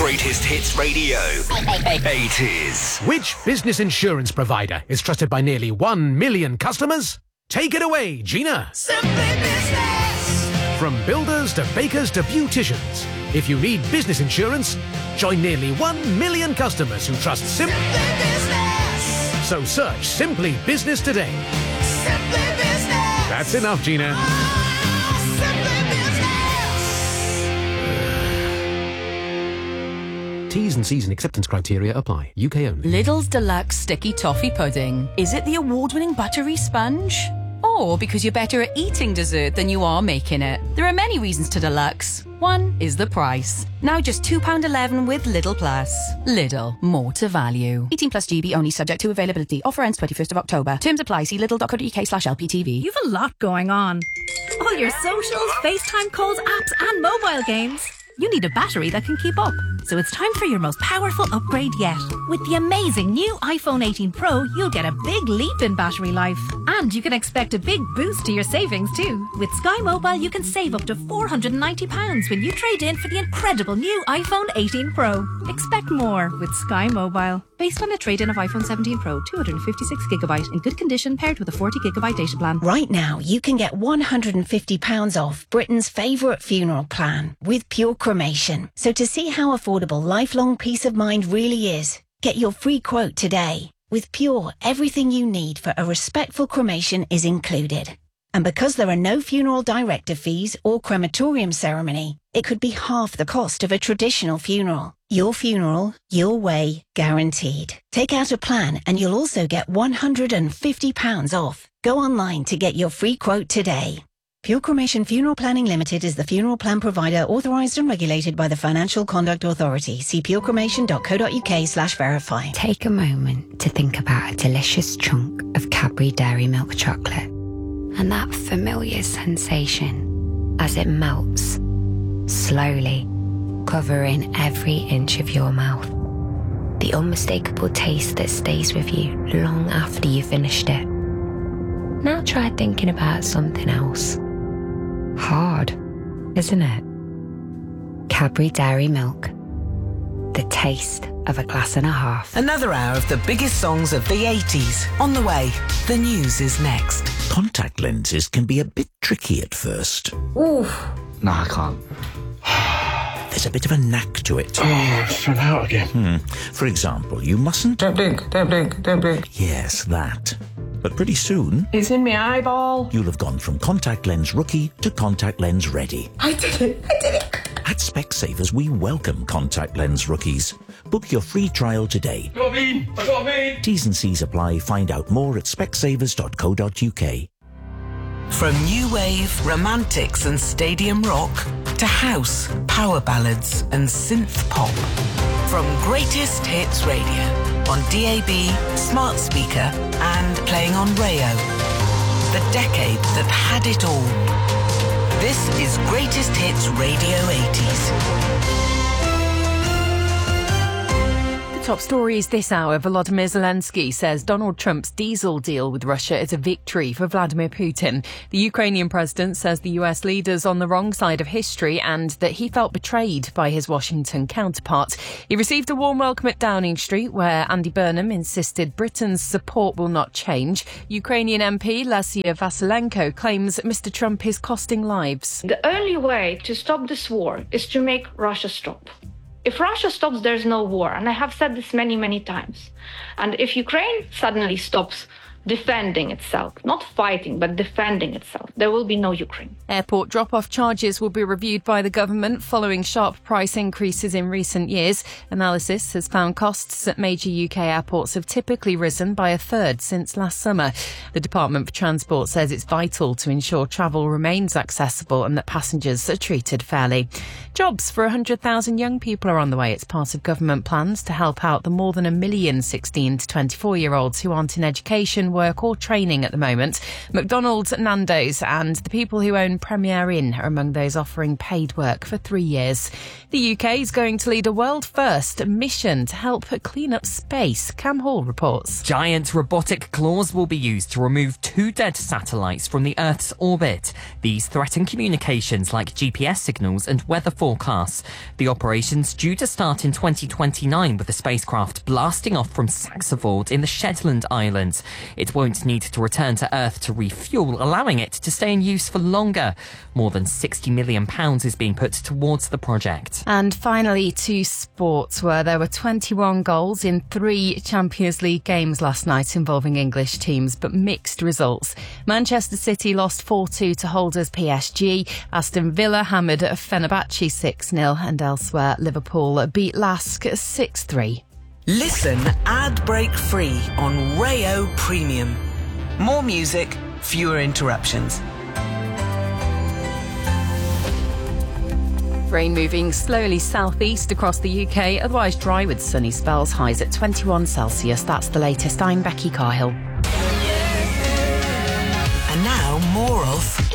Greatest Hits Radio. 80s. Which business insurance provider is trusted by nearly 1 million customers? Take it away, Gina. Simply Business. From builders to bakers to beauticians, if you need business insurance, join nearly 1 million customers who trust Simply Business. So search Simply Business today. Simply Business. That's enough, Gina. T's and C's and acceptance criteria apply. UK only. Lidl's Deluxe Sticky Toffee Pudding. Is it the award-winning buttery sponge? Or because you're better at eating dessert than you are making it? There are many reasons to Deluxe. One is the price. Now just £2.11 with Lidl Plus. Lidl, more to value. 18 plus GB only, subject to availability. Offer ends 21st of October. Terms apply. See lidl.co.uk/LPTV. You've a lot going on. All your socials, FaceTime calls, apps and mobile games. You need a battery that can keep up. So it's time for your most powerful upgrade yet. With the amazing new iPhone 18 Pro, you'll get a big leap in battery life. And you can expect a big boost to your savings too. With Sky Mobile, you can save up to £490 when you trade in for the incredible new iPhone 18 Pro. Expect more with Sky Mobile. Based on a trade-in of iPhone 17 Pro, 256GB in good condition paired with a 40GB data plan. Right now, you can get £150 off Britain's favourite funeral plan with Pure Cremation. So to see how affordable lifelong peace of mind really is, get your free quote today. With Pure, everything you need for a respectful cremation is included. And because there are no funeral director fees or crematorium ceremony, it could be half the cost of a traditional funeral. Your funeral, your way, guaranteed. Take out a plan and you'll also get £150 off. Go online to get your free quote today. Pure Cremation Funeral Planning Limited is the funeral plan provider authorised and regulated by the Financial Conduct Authority. See purecremation.co.uk/verify. Take a moment to think about a delicious chunk of Cadbury Dairy Milk chocolate and that familiar sensation as it melts, slowly, covering every inch of your mouth. The unmistakable taste that stays with you long after you finished it. Now try thinking about something else. Hard, isn't it? Cadbury Dairy Milk. The taste of a glass and a half. Another hour of the biggest songs of the 80s. On the way, the news is next. Contact lenses can be a bit tricky at first. Oof. No, I can't. There's a bit of a knack to it. Oh, it's run out again. For example, you mustn't... Don't blink, don't blink, don't blink. Yes, that. But pretty soon... It's in my eyeball. You'll have gone from contact lens rookie to contact lens ready. I did it. At Specsavers, we welcome contact lens rookies. Book your free trial today. I got me. T's and C's apply. Find out more at specsavers.co.uk. From new wave, romantics and stadium rock to house, power ballads and synth pop. From Greatest Hits Radio on DAB, smart speaker and playing on Rayo. The decade that had it all. This is Greatest Hits Radio 80s. Top stories this hour. Volodymyr Zelensky says Donald Trump's diesel deal with Russia is a victory for Vladimir Putin. The Ukrainian president says the US leader's on the wrong side of history and that he felt betrayed by his Washington counterpart. He received a warm welcome at Downing Street, where Andy Burnham insisted Britain's support will not change. Ukrainian MP Lasia Vasilenko claims Mr. Trump is costing lives. The only way to stop this war is to make Russia stop. If Russia stops, there's no war. And I have said this many, many times. And if Ukraine suddenly stops defending itself, not fighting, but defending itself, there will be no Ukraine. Airport drop-off charges will be reviewed by the government following sharp price increases in recent years. Analysis has found costs at major UK airports have typically risen by a third since last summer. The Department for Transport says it's vital to ensure travel remains accessible and that passengers are treated fairly. Jobs for 100,000 young people are on the way. It's part of government plans to help out the more than 1 million 16 to 24-year-olds who aren't in education, work or training at the moment. McDonald's, Nando's and the people who own Premier Inn are among those offering paid work for 3 years. The UK is going to lead a world-first mission to help clean up space. Cam Hall reports. Giant robotic claws will be used to remove 2 dead satellites from the Earth's orbit. These threaten communications like GPS signals and weather forecasts. The operation's due to start in 2029 with the spacecraft blasting off from Saxavord in the Shetland Islands. It won't need to return to Earth to refuel, allowing it to stay in use for longer. More than £60 million is being put towards the project. And finally to sports, where there were 21 goals in 3 Champions League games last night involving English teams, but mixed results. Manchester City lost 4-2 to holders PSG. Aston Villa hammered Fenerbahce 6-0, and elsewhere Liverpool beat Lask 6-3. Listen ad-break free on Rayo Premium. More music, fewer interruptions. Rain moving slowly southeast across the UK, otherwise dry with sunny spells, highs at 21 Celsius. That's the latest. I'm Becky Carhill.